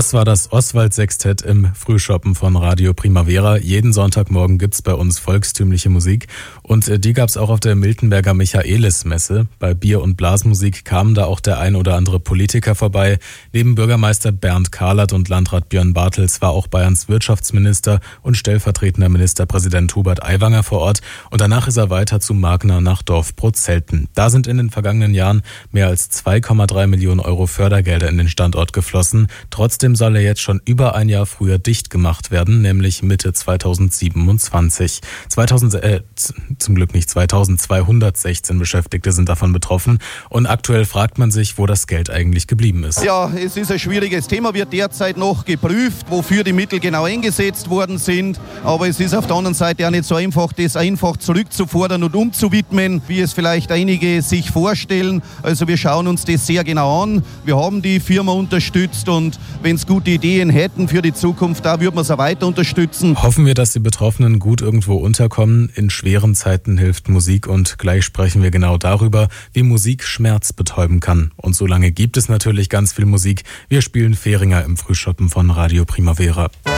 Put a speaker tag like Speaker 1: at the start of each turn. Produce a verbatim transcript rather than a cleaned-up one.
Speaker 1: Das war das Oswald-Sextett im Frühschoppen von Radio Primavera. Jeden Sonntagmorgen gibt's bei uns volkstümliche Musik und die gab's auch auf der Miltenberger Michaelis-Messe. Bei Bier- und Blasmusik kamen da auch der ein oder andere Politiker vorbei. Neben Bürgermeister Bernd Kahlert und Landrat Björn Bartels war auch Bayerns Wirtschaftsminister und stellvertretender Ministerpräsident Hubert Aiwanger vor Ort. Und danach ist er weiter zu Magna nach Dorfbrot-Zelten. Da sind in den vergangenen Jahren mehr als zwei Komma drei Millionen Euro Fördergelder in den Standort geflossen. Trotzdem soll er jetzt schon über ein Jahr früher dicht gemacht werden, nämlich Mitte zweitausendsiebenundzwanzig. zweitausend, äh, zum Glück nicht zweitausendzweihundertsechzehn Beschäftigte sind davon betroffen und aktuell fragt man sich, wo das Geld eigentlich geblieben ist.
Speaker 2: Ja, es ist ein schwieriges Thema, wird derzeit noch geprüft, wofür die Mittel genau eingesetzt worden sind, aber es ist auf der anderen Seite auch nicht so einfach, das einfach zurückzufordern und umzuwidmen, wie es vielleicht einige sich vorstellen. Also wir schauen uns das sehr genau an. Wir haben die Firma unterstützt und wenn es gute Ideen hätten für die Zukunft, da würden wir es auch weiter unterstützen.
Speaker 1: Hoffen wir, dass die Betroffenen gut irgendwo unterkommen. In schweren Zeiten hilft Musik und gleich sprechen wir genau darüber, wie Musik Schmerz betäuben kann. Und solange gibt es natürlich ganz viel Musik. Wir spielen Fähringer im Frühschoppen von Radio Primavera.